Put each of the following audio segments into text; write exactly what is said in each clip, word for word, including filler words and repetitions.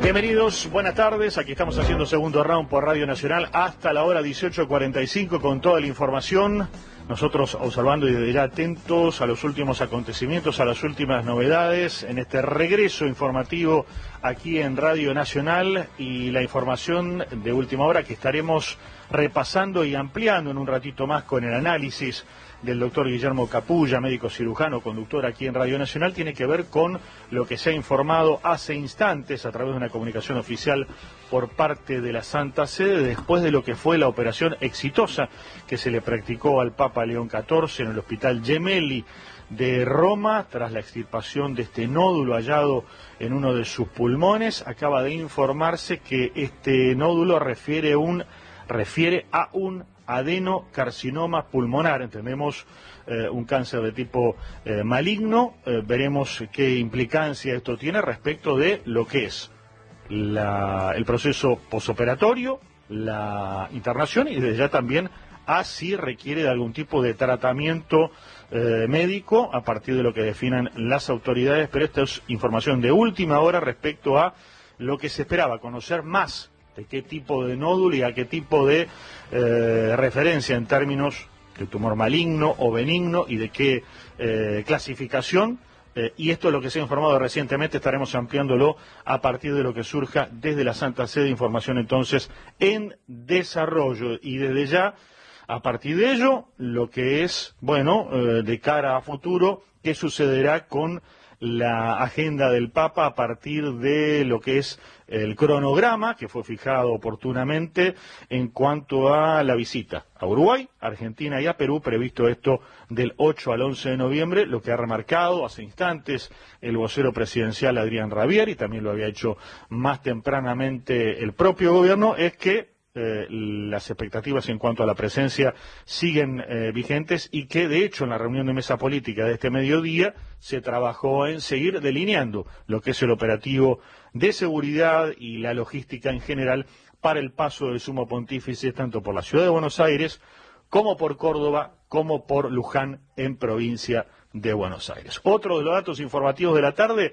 Bienvenidos, buenas tardes, aquí estamos haciendo segundo round por Radio Nacional hasta la hora dieciocho cuarenta y cinco con toda la información. Nosotros observando y desde ya atentos a los últimos acontecimientos, a las últimas novedades en este regreso informativo aquí en Radio Nacional y la información de última hora que estaremos repasando y ampliando en un ratito más con el análisis del doctor Guillermo Capulla, médico cirujano, conductor aquí en Radio Nacional, tiene que ver con lo que se ha informado hace instantes a través de una comunicación oficial por parte de la Santa Sede después de lo que fue la operación exitosa que se le practicó al Papa León catorce en el Hospital Gemelli de Roma tras la extirpación de este nódulo hallado en uno de sus pulmones. Acaba de informarse que este nódulo refiere, un, refiere a un adenocarcinoma pulmonar, entendemos eh, un cáncer de tipo eh, maligno. Eh, veremos qué implicancia esto tiene respecto de lo que es la, el proceso posoperatorio, la internación y desde ya también a si requiere de algún tipo de tratamiento eh, médico a partir de lo que definan las autoridades, pero esta es información de última hora respecto a lo que se esperaba, conocer más de qué tipo de nódulo y a qué tipo de eh, referencia en términos de tumor maligno o benigno y de qué eh, clasificación. Eh, y esto es lo que se ha informado recientemente, estaremos ampliándolo a partir de lo que surja desde la Santa Sede, información entonces en desarrollo. Y desde ya, a partir de ello, lo que es, bueno, eh, de cara a futuro, qué sucederá con la agenda del Papa a partir de lo que es el cronograma que fue fijado oportunamente en cuanto a la visita a Uruguay, Argentina y a Perú, previsto esto del ocho al once de noviembre, lo que ha remarcado hace instantes el vocero presidencial Adrián Rabier, y también lo había hecho más tempranamente el propio gobierno, es que Eh, las expectativas en cuanto a la presencia siguen eh, vigentes y que de hecho en la reunión de mesa política de este mediodía se trabajó en seguir delineando lo que es el operativo de seguridad y la logística en general para el paso del Sumo Pontífice tanto por la ciudad de Buenos Aires como por Córdoba como por Luján en provincia de Buenos Aires. Otro de los datos informativos de la tarde,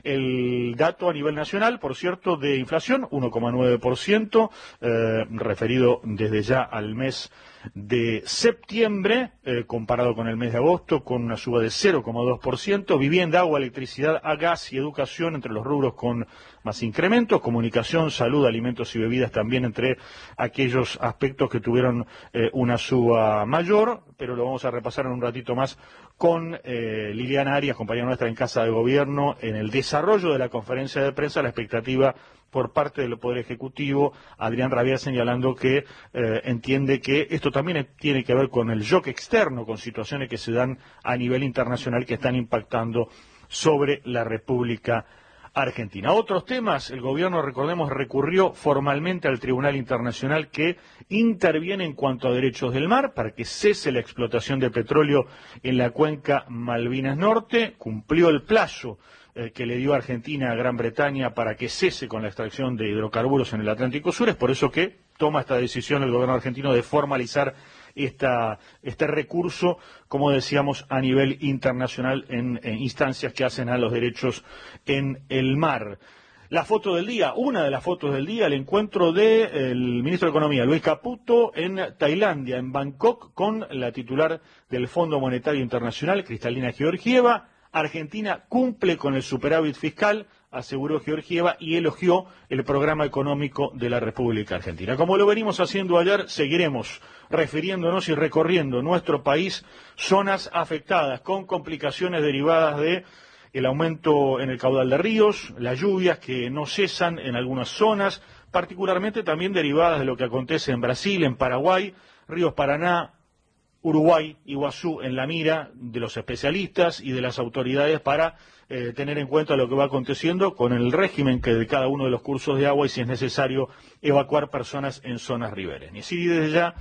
el dato a nivel nacional, por cierto, de inflación, uno coma nueve por ciento, eh, referido desde ya al mes de septiembre, eh, comparado con el mes de agosto, con una suba de cero coma dos por ciento, vivienda, agua, electricidad, gas y educación entre los rubros con más incrementos, comunicación, salud, alimentos y bebidas también entre aquellos aspectos que tuvieron eh, una suba mayor, pero lo vamos a repasar en un ratito más con eh, Liliana Arias, compañera nuestra en Casa de Gobierno, en el desarrollo de la conferencia de prensa, la expectativa por parte del Poder Ejecutivo, Adrián Rabier señalando que eh, entiende que esto también tiene que ver con el shock externo, con situaciones que se dan a nivel internacional que están impactando sobre la República Argentina. Otros temas, el gobierno, recordemos, recurrió formalmente al Tribunal Internacional que interviene en cuanto a derechos del mar para que cese la explotación de petróleo en la cuenca Malvinas Norte, cumplió el plazo eh, que le dio Argentina a Gran Bretaña para que cese con la extracción de hidrocarburos en el Atlántico Sur, es por eso que toma esta decisión el gobierno argentino de formalizar Esta, este recurso, como decíamos, a nivel internacional en, en instancias que hacen a los derechos en el mar. La foto del día, una de las fotos del día, el encuentro del ministro de Economía, Luis Caputo, en Tailandia, en Bangkok, con la titular del Fondo Monetario Internacional, Kristalina Georgieva. Argentina cumple con el superávit fiscal, aseguró Georgieva, y elogió el programa económico de la República Argentina. Como lo venimos haciendo ayer, seguiremos refiriéndonos y recorriendo nuestro país, zonas afectadas con complicaciones derivadas de el aumento en el caudal de ríos, las lluvias que no cesan en algunas zonas, particularmente también derivadas de lo que acontece en Brasil, en Paraguay, ríos Paraná, Uruguay, Iguazú en la mira de los especialistas y de las autoridades para eh, tener en cuenta lo que va aconteciendo con el régimen que de cada uno de los cursos de agua y si es necesario evacuar personas en zonas ribereñas. Y así desde ya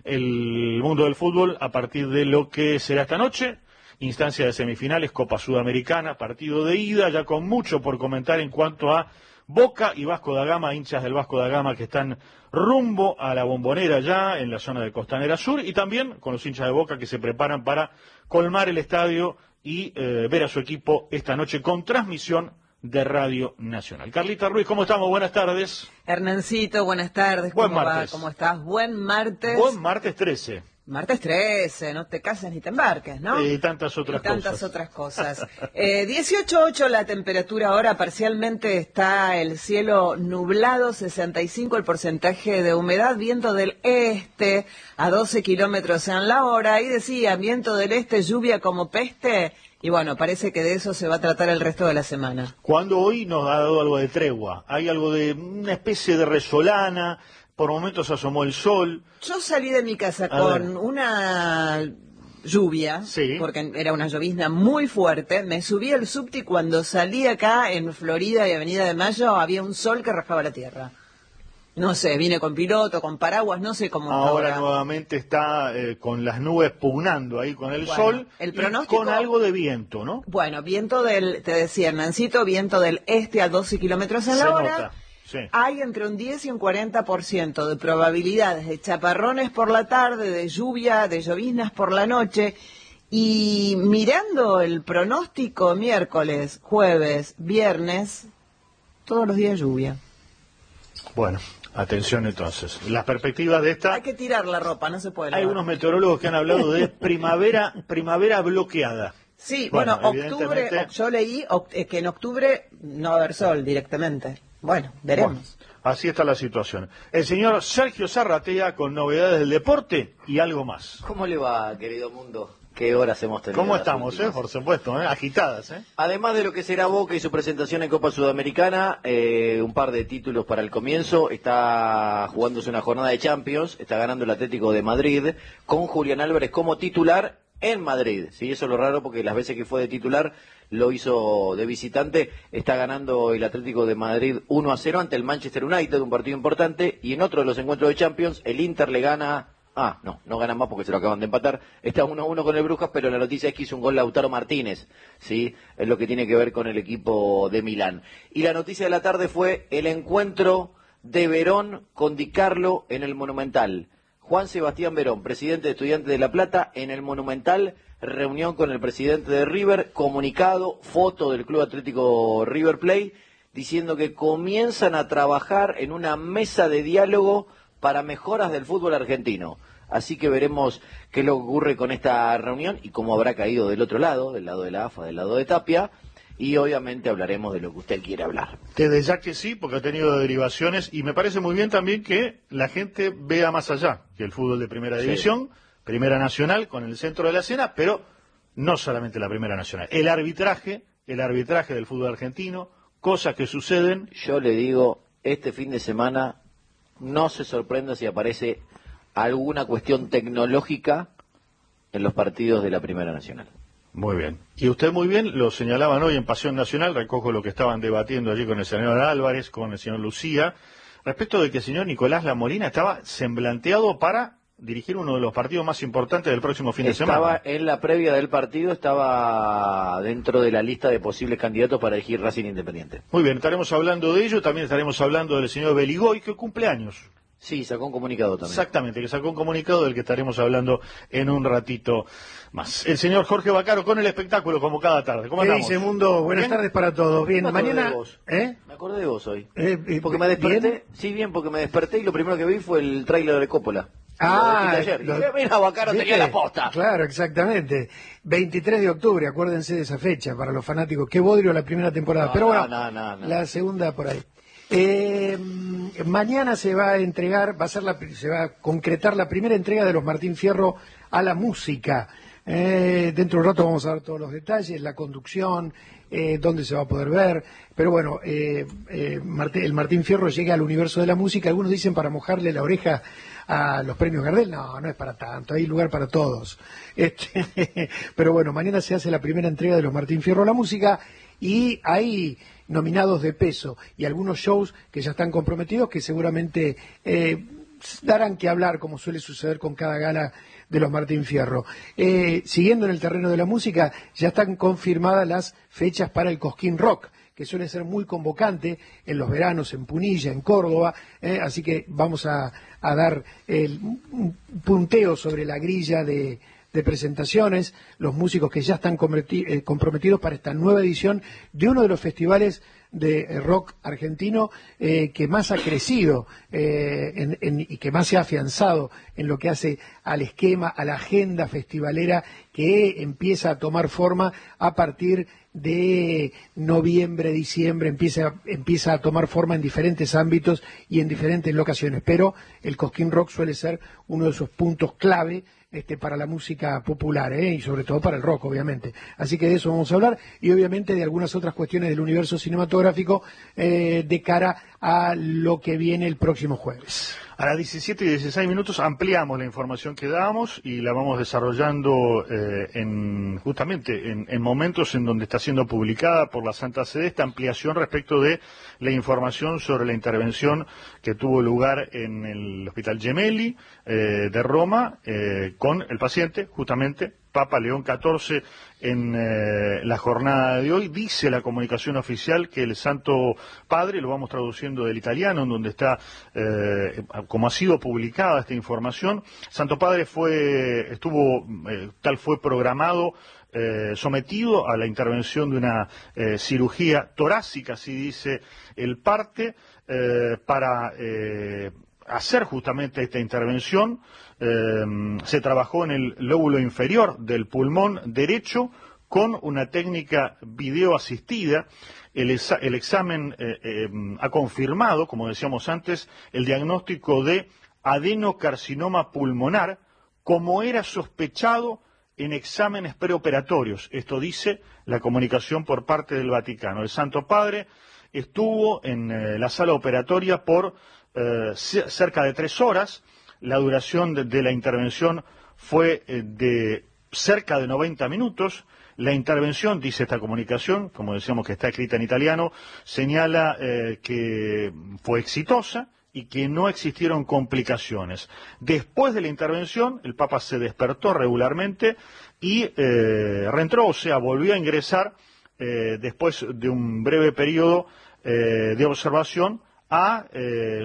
el mundo del fútbol a partir de lo que será esta noche, instancia de semifinales, Copa Sudamericana, partido de ida, ya con mucho por comentar en cuanto a Boca y Vasco da Gama, hinchas del Vasco da Gama que están rumbo a la Bombonera ya en la zona de Costanera Sur, y también con los hinchas de Boca que se preparan para colmar el estadio y eh, ver a su equipo esta noche con transmisión de Radio Nacional. Carlita Ruiz, ¿cómo estamos? Buenas tardes. Hernancito, buenas tardes. Buen ¿Cómo martes. va? ¿Cómo estás? Buen martes. Buen martes trece. Martes trece, no te cases ni te embarques, ¿no? Y tantas otras y tantas cosas. otras cosas. eh, dieciocho punto ocho la temperatura ahora, parcialmente está el cielo nublado, sesenta y cinco el porcentaje de humedad, viento del este a doce kilómetros en la hora, y decía, viento del este, lluvia como peste, y bueno, parece que de eso se va a tratar el resto de la semana. Cuando hoy nos ha dado algo de tregua, hay algo de una especie de resolana, por momentos asomó el sol. Yo salí de mi casa A con ver. una lluvia, Sí. porque era una llovizna muy fuerte. Me subí al subte y cuando salí acá en Florida y Avenida de Mayo había un sol que rajaba la tierra. No sé, vine con piloto, con paraguas, no sé cómo. Ahora nuevamente está eh, con las nubes pugnando ahí con el Bueno, sol el y pronóstico- con algo de viento, ¿no? Bueno, viento del, te decía Hernancito, viento del este a doce kilómetros en Se la hora. nota, sí. Hay entre un diez y un cuarenta por ciento de probabilidades de chaparrones por la tarde, de lluvia, de lloviznas por la noche. Y mirando el pronóstico, miércoles, jueves, viernes, todos los días lluvia. Bueno, atención entonces. Las perspectivas de esta... Hay que tirar la ropa, no se puede Hay lavar. unos meteorólogos que han hablado de primavera, primavera bloqueada. Sí, Bueno, bueno, octubre, evidentemente- yo leí oc- eh, que en octubre no va a haber sol directamente. Bueno, veremos. Bueno, así está la situación. El señor Sergio Zarratea con novedades del deporte y algo más. ¿Cómo le va, querido mundo? ¿Qué horas hemos tenido? ¿Cómo las estamos, eh? últimas? Por supuesto, ¿eh? Agitadas, ¿eh? Además de lo que será Boca y su presentación en Copa Sudamericana, eh, un par de títulos para el comienzo. Está jugándose una jornada de Champions, está ganando el Atlético de Madrid, con Julián Álvarez como titular en Madrid. Sí, eso es lo raro porque las veces que fue de titular lo hizo de visitante. Está ganando el Atlético de Madrid uno a cero ante el Manchester United, un partido importante. Y en otro de los encuentros de Champions, el Inter le gana... Ah, no, no gana más porque se lo acaban de empatar. Está uno a uno con el Brujas, pero la noticia es que hizo un gol Lautaro Martínez, ¿sí? Es lo que tiene que ver con el equipo de Milán. Y la noticia de la tarde fue el encuentro de Verón con Di Carlo en el Monumental. Juan Sebastián Verón, presidente de Estudiantes de La Plata, en el Monumental, reunión con el presidente de River, comunicado, foto del Club Atlético River Plate, diciendo que comienzan a trabajar en una mesa de diálogo para mejoras del fútbol argentino. Así que veremos qué es lo que ocurre con esta reunión y cómo habrá caído del otro lado, del lado de la A F A, del lado de Tapia, y obviamente hablaremos de lo que usted quiere hablar. Desde ya que sí, porque ha tenido derivaciones y me parece muy bien también que la gente vea más allá que el fútbol de Primera Sí. División, Primera Nacional con el centro de la escena, pero no solamente la Primera Nacional. El arbitraje, el arbitraje del fútbol argentino, cosas que suceden. Yo le digo, este fin de semana no se sorprenda si aparece alguna cuestión tecnológica en los partidos de la Primera Nacional. Muy bien. Y usted muy bien lo señalaban hoy en Pasión Nacional, recojo lo que estaban debatiendo allí con el señor Álvarez, con el señor Lucía, respecto de que el señor Nicolás Lamolina estaba semblanteado para dirigir uno de los partidos más importantes del próximo fin de Estaba semana. en la previa del partido, estaba dentro de la lista de posibles candidatos para elegir Racing Independiente. Muy bien, estaremos hablando de ello, también estaremos hablando del señor Beligoy, que cumple años. Sí, sacó un comunicado también. Exactamente, que sacó un comunicado del que estaremos hablando en un ratito más. El señor Jorge Bacaro con el espectáculo, como cada tarde. ¿Cómo ¿Qué andamos? dice, mundo? Buenas ¿Bien? tardes para todos. Bien, Me acordé mañana... de vos. ¿Eh? Me acordé de vos hoy. Eh, eh, Porque me desperté, ¿bien? sí, bien, porque me desperté y lo primero que vi fue el tráiler de Coppola. Ah, Lo dijiste ayer. lo- Y dije, mira, Bacaro tenía ¿viste? la posta. Claro, exactamente. veintitrés de octubre, acuérdense de esa fecha para los fanáticos. Qué bodrio la primera temporada. No, Pero bueno, no, no, no. la segunda por ahí. Eh, mañana se va a entregar, va a ser la, se va a concretar la primera entrega de los Martín Fierro a la música. Eh, dentro de un rato vamos a ver todos los detalles, la conducción, eh, dónde se va a poder ver. Pero bueno, eh, eh, Martín- el Martín Fierro llega al universo de la música. Algunos dicen para mojarle la oreja a los premios Gardel. No, no es para tanto, hay lugar para todos. Este, pero bueno, mañana se hace la primera entrega de los Martín Fierro a la música y hay nominados de peso y algunos shows que ya están comprometidos que seguramente eh, darán que hablar, como suele suceder con cada gala de los Martín Fierro. Eh, siguiendo en el terreno de la música, ya están confirmadas las fechas para el Cosquín Rock, que suele ser muy convocante en los veranos en Punilla, en Córdoba, eh, así que vamos a, a dar el, un punteo sobre la grilla de, de presentaciones, los músicos que ya están comprometidos para esta nueva edición de uno de los festivales de rock argentino eh, que más ha crecido eh, en, en, y que más se ha afianzado en lo que hace al esquema, a la agenda festivalera que empieza a tomar forma a partir de noviembre, diciembre, empieza, empieza a tomar forma en diferentes ámbitos y en diferentes locaciones, pero el Cosquín Rock suele ser uno de esos puntos clave Este, para la música popular, ¿eh? Y sobre todo para el rock, obviamente. Así que de eso vamos a hablar y obviamente de algunas otras cuestiones del universo cinematográfico eh, de cara a lo que viene el próximo jueves. A las diecisiete y dieciséis minutos ampliamos la información que dábamos y la vamos desarrollando eh, en justamente en, en momentos en donde está siendo publicada por la Santa Sede esta ampliación respecto de la información sobre la intervención que tuvo lugar en el Hospital Gemelli eh, de Roma eh, con el paciente, justamente, Papa León catorce, en eh, la jornada de hoy. Dice la comunicación oficial que el Santo Padre, lo vamos traduciendo del italiano, en donde está, eh, como ha sido publicada esta información, Santo Padre fue, estuvo, eh, tal fue programado, eh, sometido a la intervención de una eh, cirugía torácica, así dice el parte, eh, para eh, hacer justamente esta intervención. Eh, se trabajó en el lóbulo inferior del pulmón derecho con una técnica video asistida. El, exa el examen eh, eh, ha confirmado, como decíamos antes, el diagnóstico de adenocarcinoma pulmonar, como era sospechado en exámenes preoperatorios. Esto dice la comunicación por parte del Vaticano. El Santo Padre estuvo en eh, la sala operatoria por eh, cerca de tres horas. La duración de, de la intervención fue eh, de cerca de noventa minutos. La intervención, dice esta comunicación, como decíamos que está escrita en italiano, señala eh, que fue exitosa y que no existieron complicaciones. Después de la intervención, el Papa se despertó regularmente y eh, reentró, o sea, volvió a ingresar eh, después de un breve periodo eh, de observación a eh,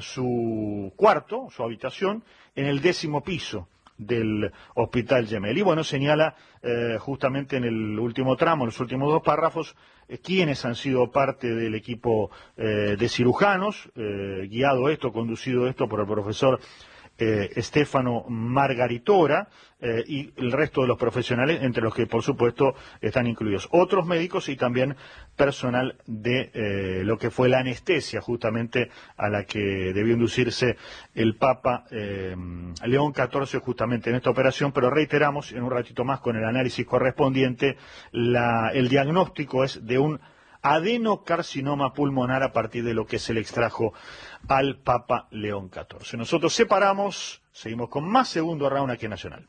su cuarto, su habitación, en el décimo piso del Hospital Gemelli. Y bueno, señala eh, justamente en el último tramo, en los últimos dos párrafos, eh, quiénes han sido parte del equipo eh, de cirujanos, eh, guiado esto, conducido esto por el profesor eh, Stefano Margaritora eh, y el resto de los profesionales, entre los que por supuesto están incluidos otros médicos y también personal de eh, lo que fue la anestesia justamente a la que debió inducirse el Papa eh, León catorce justamente en esta operación, pero reiteramos en un ratito más con el análisis correspondiente, la, el diagnóstico es de un adenocarcinoma pulmonar a partir de lo que se le extrajo al Papa León catorce. Nosotros separamos, seguimos con más Segundo Round aquí en Nacional.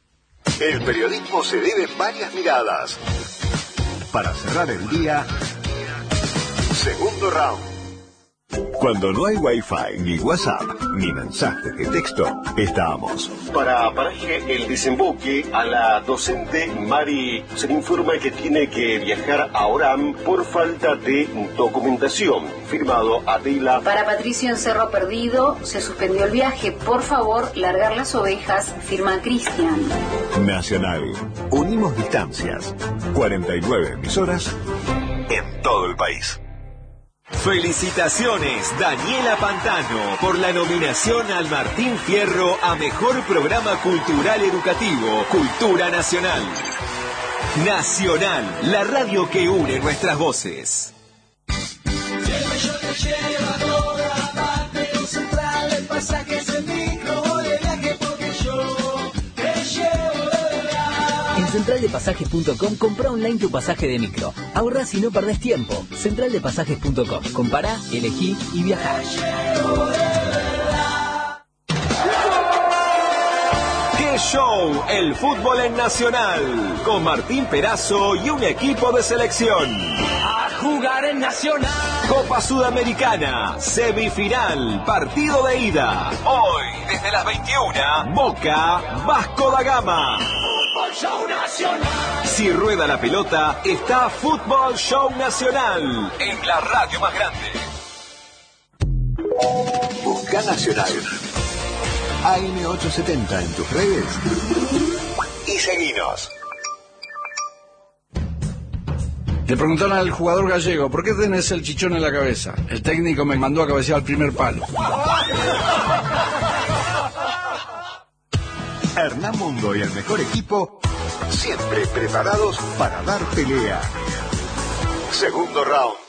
El periodismo se debe en varias miradas. Para cerrar el día, Segundo Round. Cuando no hay Wi-Fi, ni WhatsApp, ni mensajes de texto, estamos. Para Paraje El Desemboque, a la docente Mari se le informa que tiene que viajar a Orán por falta de documentación. Firmado Adela. Para Patricio en Cerro Perdido, se suspendió el viaje. Por favor, largar las ovejas. Firma Cristian. Nacional. Unimos distancias. cuarenta y nueve emisoras en todo el país. Felicitaciones, Daniela Pantano, por la nominación al Martín Fierro a Mejor Programa Cultural Educativo, Cultura Nacional. Nacional, la radio que une nuestras voces. En central de pasajes punto com compra online tu pasaje de micro. Ahorrás y no perdés tiempo. central de pasajes punto com. Compará, elegí y viajá. ¡Qué show! El fútbol en Nacional. Con Martín Perazo y un equipo de selección. A jugar en Nacional. Copa Sudamericana, semifinal, partido de ida. Hoy, desde las veintiuna, Boca, Vasco da Gama. Fútbol Show Nacional. Si rueda la pelota, está Fútbol Show Nacional, en la radio más grande. Busca Nacional. A M ochocientos setenta en tus redes y seguinos. Le preguntaron al jugador gallego, ¿por qué tenés el chichón en la cabeza? El técnico me mandó a cabecear al primer palo. Hernán Mundo y el mejor equipo, siempre preparados para dar pelea. Segundo round.